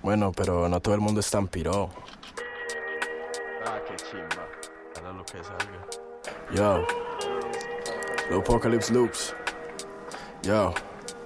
Bueno, pero no todo el mundo es tan piro. Ah, qué chimba. Para lo que salga. Yo, Low Apocalypse Loops. Yo.